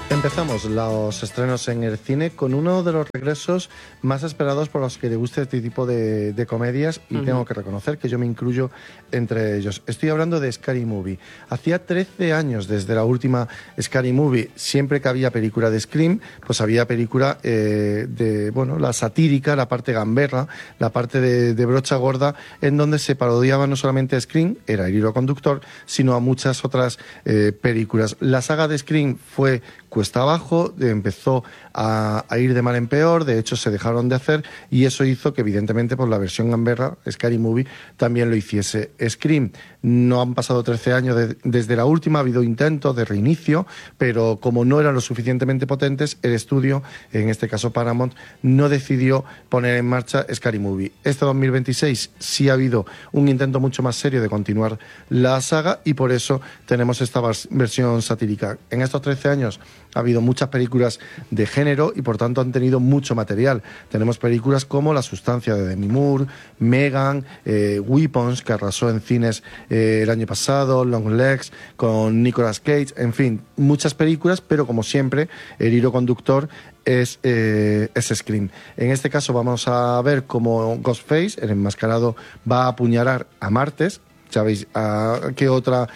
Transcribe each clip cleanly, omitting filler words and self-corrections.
Empezamos los estrenos en el cine con uno de los regresos más esperados por los que le guste este tipo de comedias y tengo que reconocer que yo me incluyo entre ellos. Estoy hablando de Scary Movie. Hacía 13 años desde la última Scary Movie. Siempre que había película de Scream, pues había película de, bueno, la satírica, la parte gamberra, la parte de brocha gorda, en donde se parodiaba no solamente a Scream, era el hilo conductor, sino a muchas otras películas. La saga de Scream fue cuesta abajo, empezó a ir de mal en peor, de hecho se dejaron de hacer y eso hizo que evidentemente pues, la versión gamberra, Scary Movie, también lo hiciese Scream. No han pasado 13 años desde la última, ha habido intentos de reinicio, pero como no eran lo suficientemente potentes, el estudio, en este caso Paramount, no decidió poner en marcha Scary Movie. Este 2026 sí ha habido un intento mucho más serio de continuar la saga y por eso tenemos esta versión satírica. En estos 13 años ha habido muchas películas de género y por tanto han tenido mucho material. Tenemos películas como La sustancia de Demi Moore, Megan, Weapons, que arrasó en cines el año pasado, Long Legs, con Nicolas Cage, en fin, muchas películas, pero como siempre, el hilo conductor es Scream. En este caso vamos a ver cómo Ghostface, el enmascarado, va a apuñalar a Martes. ¿Sabéis a qué otra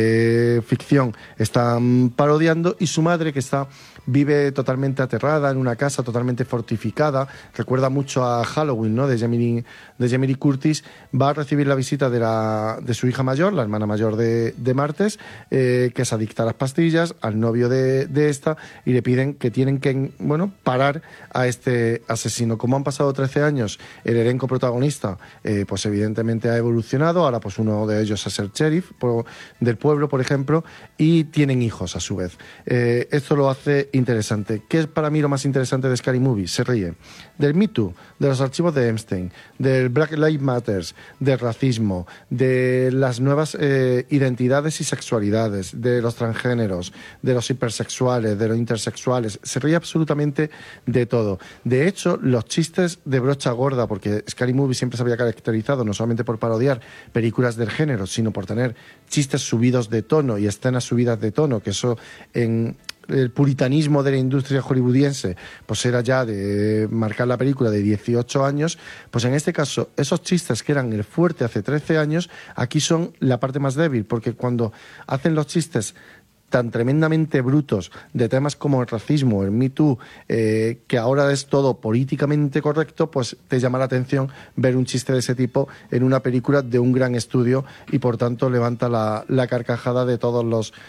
ficción están parodiando? Y su madre, que vive totalmente aterrada en una casa totalmente fortificada, recuerda mucho a Halloween, ¿no? de Jamie Lee Curtis, va a recibir la visita de su hija mayor, la hermana mayor de Martes, que es adicta a las pastillas, al novio de esta, y le piden que tienen que, bueno, parar a este asesino. Como han pasado 13 años, el elenco protagonista, pues evidentemente ha evolucionado, ahora pues uno de ellos es el sheriff del pueblo, por ejemplo, y tienen hijos a su vez. Esto lo hace interesante. ¿Qué es para mí lo más interesante de Scary Movie? Se ríe del Me Too, de los archivos de Epstein, del Black Lives Matter, del racismo, de las nuevas identidades y sexualidades, de los transgéneros, de los hipersexuales, de los intersexuales. Se ríe absolutamente de todo. De hecho, los chistes de brocha gorda, porque Scary Movie siempre se había caracterizado no solamente por parodiar películas del género, sino por tener chistes subidos de tono y escenas subidas de tono, que eso en el puritanismo de la industria hollywoodiense pues era ya de marcar la película de 18 años, pues en este caso esos chistes que eran el fuerte hace 13 años, aquí son la parte más débil, porque cuando hacen los chistes tan tremendamente brutos de temas como el racismo, el Me Too, que ahora es todo políticamente correcto, pues te llama la atención ver un chiste de ese tipo en una película de un gran estudio y por tanto levanta la carcajada de todos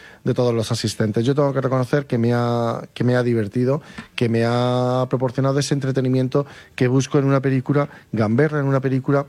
los asistentes. Yo tengo que reconocer que me ha divertido, que me ha proporcionado ese entretenimiento que busco en una película gamberra, en una película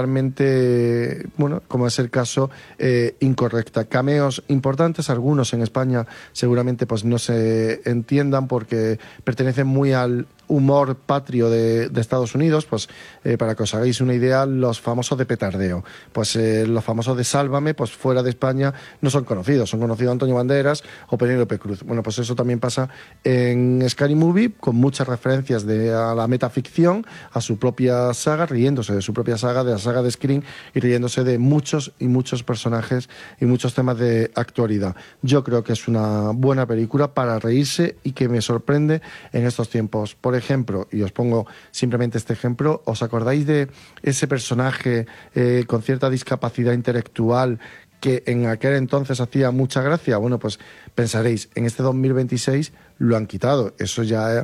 totalmente, bueno, como es el caso, incorrecta. Cameos importantes, algunos en España seguramente pues no se entiendan porque pertenecen muy al humor patrio de Estados Unidos, pues para que os hagáis una idea, los famosos de petardeo, pues los famosos de Sálvame, pues fuera de España no son conocidos, son conocidos Antonio Banderas o Penélope Cruz. Bueno, pues eso también pasa en Scary Movie, con muchas referencias a la metaficción, a su propia saga, riéndose de su propia saga, de la saga de Scream, y riéndose de muchos y muchos personajes y muchos temas de actualidad. Yo creo que es una buena película para reírse y que me sorprende en estos tiempos. Por ejemplo, y os pongo simplemente este ejemplo, ¿os acordáis de ese personaje con cierta discapacidad intelectual que en aquel entonces hacía mucha gracia? Bueno, pues pensaréis, en este 2026 lo han quitado. Eso ya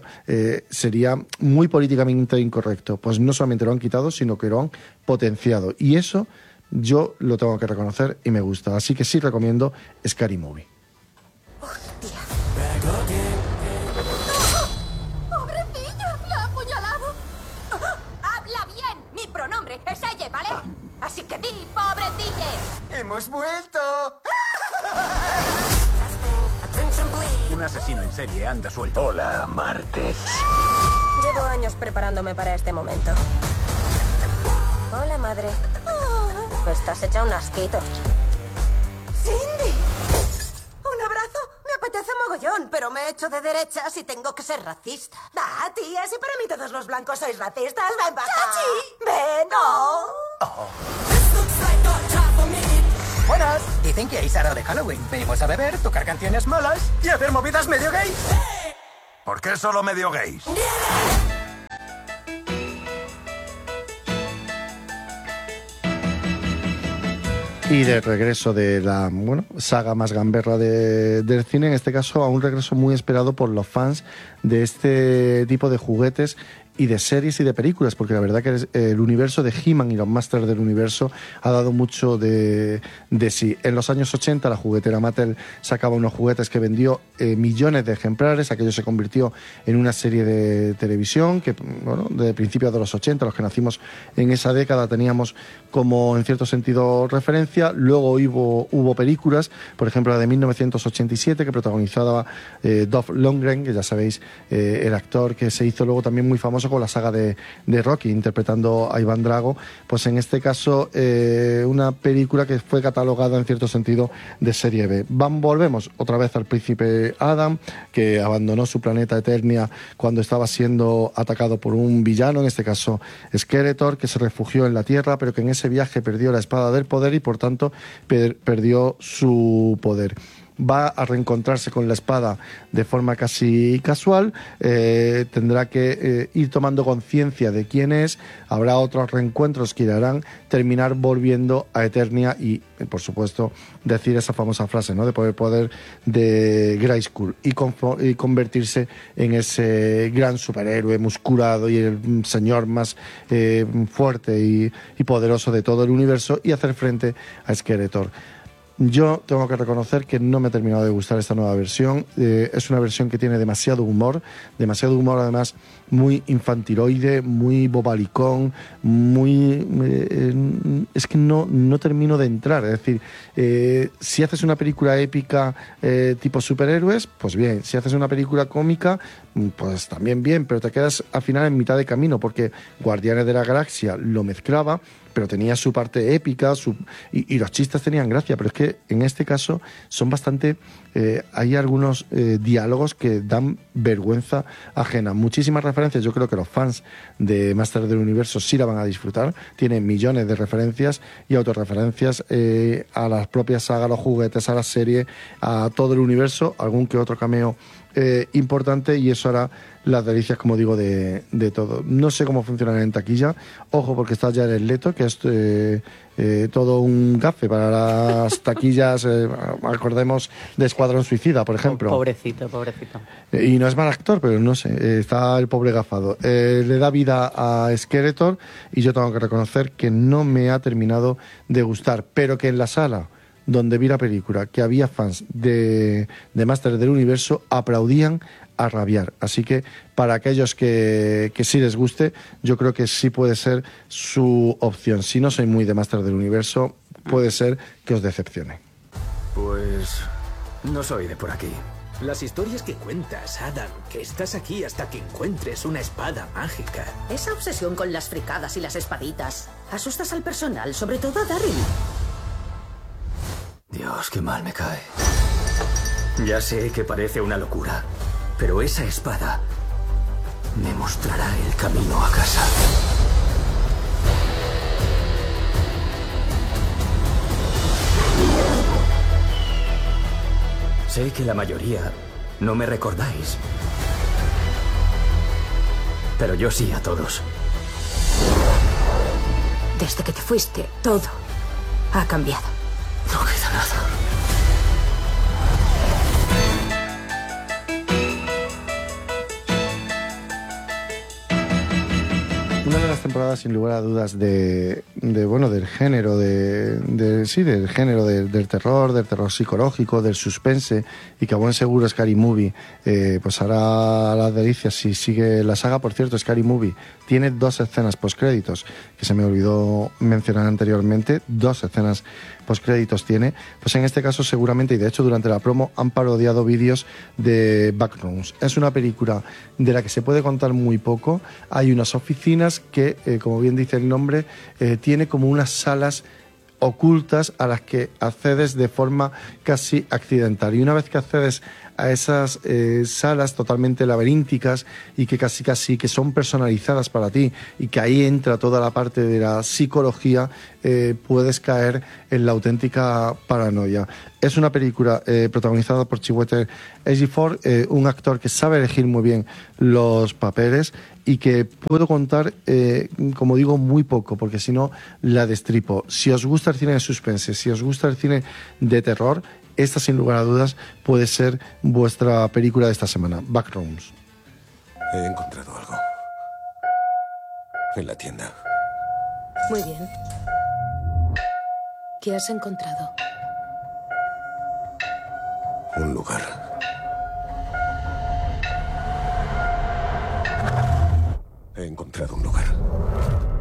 sería muy políticamente incorrecto. Pues no solamente lo han quitado, sino que lo han potenciado. Y eso yo lo tengo que reconocer y me gusta. Así que sí recomiendo Scary Movie. ¡Hostia! ¡Pobrecilla! ¡La ha apuñalado! ¡Habla bien! Mi pronombre es ella, ¿vale? Así que di, pobrecilla. ¡Hemos vuelto! Un asesino en serie anda suelto. Hola, Martes. Llevo años preparándome para este momento. Hola, madre. Estás hecha un asquito. ¡Cindy! ¿Un abrazo? Me apetece mogollón, pero me he hecho de derechas y tengo que ser racista. Ah, tía, si para mí todos los blancos sois racistas, ven para acá. ¡Chachi! ¡Ven, no! Oh. Buenas. Dicen que hay Sara de Halloween. Venimos a beber, tocar canciones malas y hacer movidas medio gay. ¿Por qué solo medio gays? Y de regreso de la saga más gamberra del cine, en este caso a un regreso muy esperado por los fans de este tipo de juguetes y de series y de películas, porque la verdad que el universo de He-Man y los Masters del Universo ha dado mucho de sí. En los años 80 la juguetera Mattel sacaba unos juguetes que vendió millones de ejemplares. Aquello se convirtió en una serie de televisión que, de principios de los 80, los que nacimos en esa década, teníamos como en cierto sentido referencia. Luego hubo películas, por ejemplo la de 1987, que protagonizaba Dolph Lundgren, que ya sabéis, el actor que se hizo luego también muy famoso con la saga de Rocky, interpretando a Iván Drago. Pues en este caso una película que fue catalogada en cierto sentido de serie B. Volvemos otra vez al príncipe Adam, que abandonó su planeta Eternia cuando estaba siendo atacado por un villano, en este caso Skeletor, que se refugió en la Tierra, pero que en ese viaje perdió la espada del poder y por tanto perdió su poder. Va a reencontrarse con la espada de forma casi casual, tendrá que ir tomando conciencia de quién es, habrá otros reencuentros que le harán terminar volviendo a Eternia y, por supuesto, decir esa famosa frase, ¿no?, de poder de Grayskull y convertirse en ese gran superhéroe musculado y el señor más fuerte y poderoso de todo el universo y hacer frente a Skeletor. Yo tengo que reconocer que no me ha terminado de gustar esta nueva versión. Es una versión que tiene demasiado humor además muy infantiloide, muy bobalicón, es que no termino de entrar. Es decir, si haces una película épica tipo superhéroes, pues bien. Si haces una película cómica, pues también bien, pero te quedas al final en mitad de camino, porque Guardianes de la Galaxia lo mezclaba, pero tenía su parte épica y los chistes tenían gracia, pero es que en este caso son bastante... hay algunos diálogos que dan vergüenza ajena. Muchísimas referencias, yo creo que los fans de Masters del Universo sí la van a disfrutar. Tienen millones de referencias y autorreferencias a las propias sagas, a los juguetes, a la serie, a todo el universo, algún que otro cameo importante, y eso hará las delicias, como digo, de todo. No sé cómo funcionará en taquilla. Ojo, porque está Jared Leto, que es todo un gafe para las taquillas. Acordemos de Escuadrón Suicida, por ejemplo. Pobrecito. Y no es mal actor, pero no sé, está el pobre gafado. Le da vida a Skeletor y yo tengo que reconocer que no me ha terminado de gustar, pero que en la sala donde vi la película, que había fans de Masters del Universo, aplaudían a rabiar. Así que para aquellos que sí les guste, yo creo que sí puede ser su opción. Si no soy muy de Masters del Universo, puede ser que os decepcione. Pues no soy de por aquí. Las historias que cuentas, Adam, que estás aquí hasta que encuentres una espada mágica. Esa obsesión con las fricadas y las espaditas. Asustas al personal, sobre todo a Daryl. Dios, qué mal me cae. Ya sé que parece una locura, pero esa espada me mostrará el camino a casa. Sé que la mayoría no me recordáis, pero yo sí a todos. Desde que te fuiste, todo ha cambiado. No queda nada. Una de las temporadas, sin lugar a dudas, del género del género del terror psicológico, del suspense, y que a buen seguro Scary Movie pues hará las delicias si sigue la saga. Por cierto, Scary Movie tiene 2 escenas postcréditos, que se me olvidó mencionar anteriormente. 2 escenas postcréditos tiene. Pues en este caso seguramente, y de hecho durante la promo han parodiado vídeos de Backrooms. Es una película de la que se puede contar muy poco. Hay unas oficinas que, como bien dice el nombre, tiene como unas salas ocultas a las que accedes de forma casi accidental. Y una vez que accedes a esas salas totalmente laberínticas y que casi que son personalizadas para ti, y que ahí entra toda la parte de la psicología, puedes caer en la auténtica paranoia. Es una película protagonizada por Chiwetel Ejiofor, un actor que sabe elegir muy bien los papeles y que puedo contar, como digo, muy poco, porque si no la destripo. Si os gusta el cine de suspense, si os gusta el cine de terror, esta sin lugar a dudas puede ser vuestra película de esta semana, Backrooms. He encontrado algo en la tienda. Muy bien. ¿Qué has encontrado? Un lugar